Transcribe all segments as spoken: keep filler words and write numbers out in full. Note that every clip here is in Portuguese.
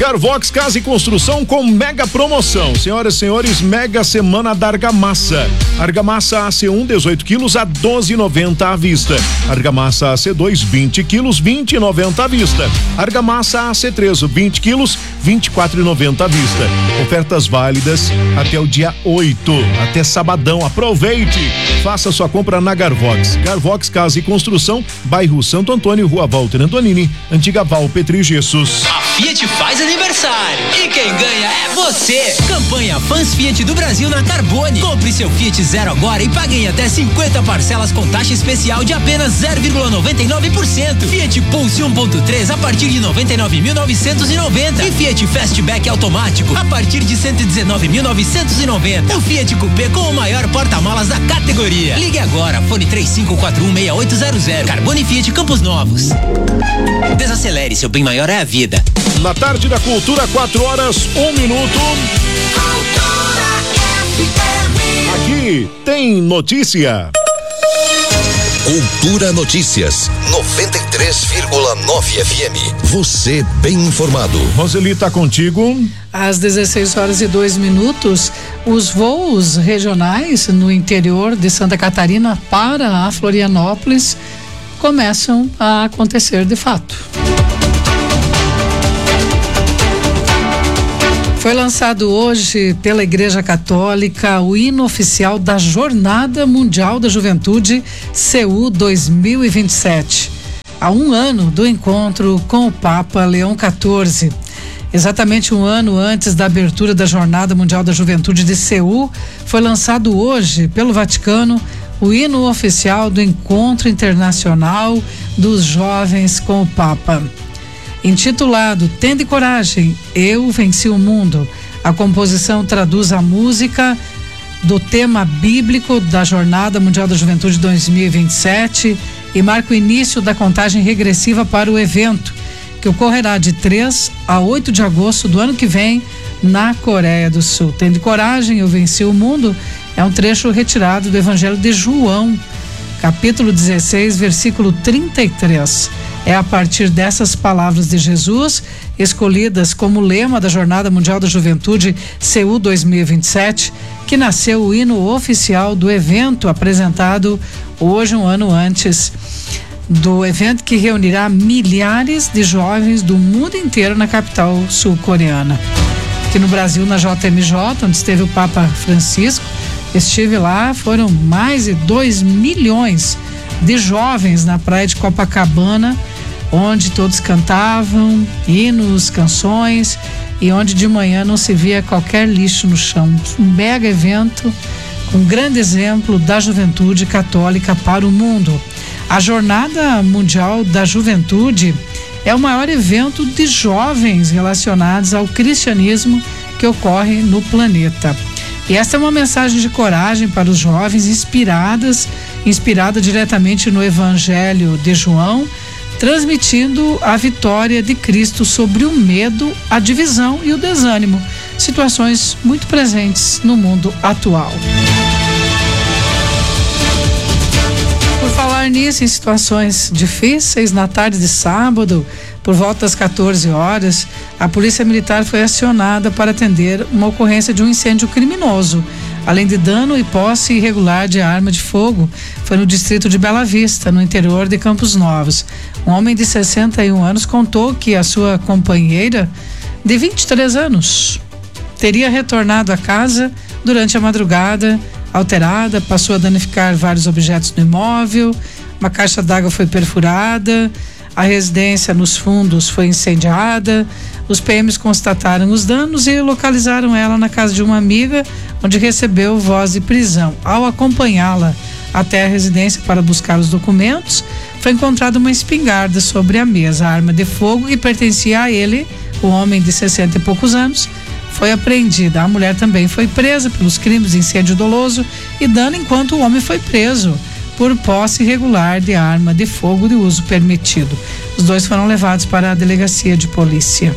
Carvox Casa e Construção com mega promoção. Senhoras e senhores, mega semana da argamassa. Argamassa A C um, dezoito quilos a doze reais e noventa centavos à vista. Argamassa A C dois, vinte quilos, vinte reais e noventa centavos à vista. Argamassa A C três, vinte quilos, vinte e quatro reais e noventa centavos à vista. Ofertas válidas até o dia oito, até sabadão. Aproveite! Faça sua compra na Carvox. Carvox Casa e Construção, bairro Santo Antônio, Rua Walter Antonini, antiga Val Petri Jesus. A Fiat faz aniversário e quem ganha é você. Campanha Fãs Fiat do Brasil na Carbone. Compre seu Fiat Zero agora e pague em até cinquenta parcelas com taxa especial de apenas zero vírgula noventa e nove por cento. Fiat Pulse um ponto três a partir de noventa e nove mil novecentos e noventa e Fiat Fastback automático a partir de cento e dezenove mil novecentos e noventa. O Fiat Coupé com o maior porta-malas da categoria. Ligue agora, fone três cinco quatro um, seis oito zero zero. Carbone Fiat Campos Novos. Desacelere, seu bem maior é a vida. Na tarde da Cultura, quatro horas, um minuto. Aqui tem notícia. Cultura Notícias, noventa e três vírgula nove F M. Você bem informado. Roseli, tá contigo. Às dezesseis horas e dois minutos, os voos regionais no interior de Santa Catarina para a Florianópolis começam a acontecer de fato. Foi lançado hoje pela Igreja Católica o hino oficial da Jornada Mundial da Juventude Seul dois mil e vinte e sete, há um ano do encontro com o Papa Leão quatorze. Exatamente um ano antes da abertura da Jornada Mundial da Juventude de Seul, foi lançado hoje pelo Vaticano o hino oficial do Encontro Internacional dos Jovens com o Papa. Intitulado Tende Coragem, Eu Venci o Mundo, a composição traduz a música do tema bíblico da Jornada Mundial da Juventude dois mil e vinte e sete e marca o início da contagem regressiva para o evento, que ocorrerá de três a oito de agosto do ano que vem na Coreia do Sul. Tende Coragem, Eu Venci o Mundo é um trecho retirado do Evangelho de João, capítulo dezesseis, versículo trinta e três. É a partir dessas palavras de Jesus, escolhidas como lema da Jornada Mundial da Juventude Seul dois mil e vinte e sete, que nasceu o hino oficial do evento, apresentado hoje, um ano antes do evento, que reunirá milhares de jovens do mundo inteiro na capital sul-coreana. Aqui no Brasil, na J M J, onde esteve o Papa Francisco, estive lá, foram mais de dois milhões de jovens na praia de Copacabana, onde todos cantavam hinos, canções, e onde de manhã não se via qualquer lixo no chão. Um mega evento, um grande exemplo da juventude católica para o mundo. A Jornada Mundial da Juventude é o maior evento de jovens relacionados ao cristianismo que ocorre no planeta. E esta é uma mensagem de coragem para os jovens, inspiradas, inspirada diretamente no Evangelho de João, transmitindo a vitória de Cristo sobre o medo, a divisão e o desânimo, situações muito presentes no mundo atual. Por falar nisso, em situações difíceis, na tarde de sábado, por volta das quatorze horas, a Polícia Militar foi acionada para atender uma ocorrência de um incêndio criminoso, além de dano e posse irregular de arma de fogo. Foi no distrito de Bela Vista, no interior de Campos Novos. Um homem de sessenta e um anos contou que a sua companheira, de vinte e três anos, teria retornado à casa durante a madrugada, alterada, passou a danificar vários objetos no imóvel, uma caixa d'água foi perfurada, a residência nos fundos foi incendiada. Os P Ms constataram os danos e localizaram ela na casa de uma amiga, onde recebeu voz de prisão. Ao acompanhá-la até a residência para buscar os documentos, foi encontrada uma espingarda sobre a mesa. A arma de fogo que pertencia a ele, o homem de sessenta e poucos anos, foi apreendida. A mulher também foi presa pelos crimes de incêndio doloso e dano, enquanto o homem foi preso por posse irregular de arma de fogo de uso permitido. Os dois foram levados para a delegacia de polícia.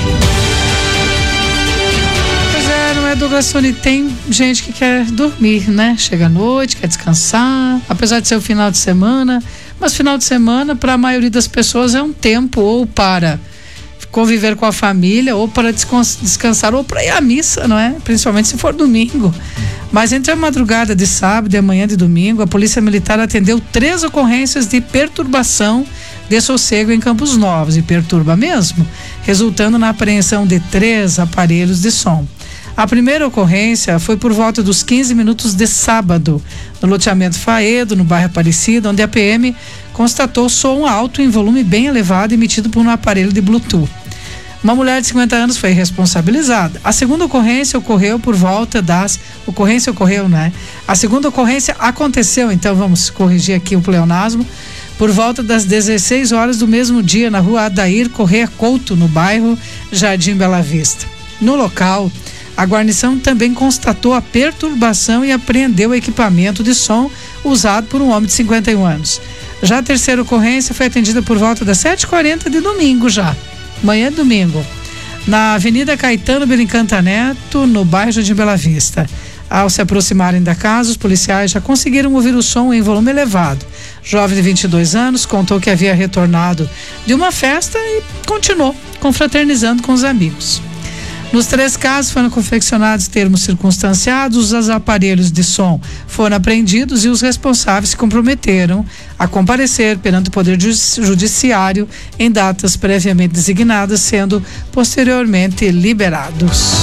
Pois é, não é, Douglas Sony? Tem gente que quer dormir, né? Chega à noite, quer descansar, apesar de ser o final de semana, mas final de semana para a maioria das pessoas é um tempo ou para conviver com a família, ou para descansar, ou para ir à missa, não é? Principalmente se for domingo. Mas entre a madrugada de sábado e a manhã de domingo, a Polícia Militar atendeu três ocorrências de perturbação de sossego em Campos Novos, e perturba mesmo, resultando na apreensão de três aparelhos de som. A primeira ocorrência foi por volta dos quinze minutos de sábado, no loteamento Faedo, no bairro Aparecida, onde a P M constatou som alto em volume bem elevado emitido por um aparelho de Bluetooth. Uma mulher de cinquenta anos foi responsabilizada. A segunda ocorrência ocorreu por volta das... Ocorrência ocorreu, né? A segunda ocorrência aconteceu, então vamos corrigir aqui o pleonasmo, por volta das dezesseis horas do mesmo dia, na rua Adair Correia Couto, no bairro Jardim Bela Vista. No local, a guarnição também constatou a perturbação e apreendeu o equipamento de som usado por um homem de cinquenta e um anos. Já a terceira ocorrência foi atendida por volta das sete e quarenta de domingo já, manhã de domingo, na Avenida Caetano Berincanta Neto, no bairro Jardim Bela Vista. Ao se aproximarem da casa, os policiais já conseguiram ouvir o som em volume elevado. Jovem de vinte e dois anos contou que havia retornado de uma festa e continuou confraternizando com os amigos. Nos três casos foram confeccionados termos circunstanciados, os aparelhos de som foram apreendidos e os responsáveis se comprometeram a comparecer perante o Poder Judiciário em datas previamente designadas, sendo posteriormente liberados.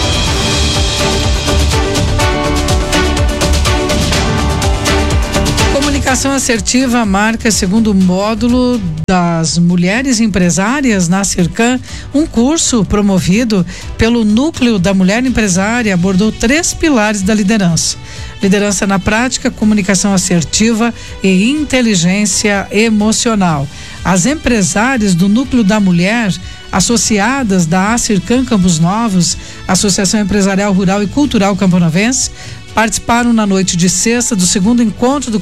Comunicação assertiva marca, segundo o módulo das mulheres empresárias na Circan, um curso promovido pelo Núcleo da Mulher Empresária abordou três pilares da liderança: liderança na prática, comunicação assertiva e inteligência emocional. As empresárias do Núcleo da Mulher, associadas da Circan Campos Novos, Associação Empresarial Rural e Cultural Camponovense, participaram na noite de sexta do segundo encontro do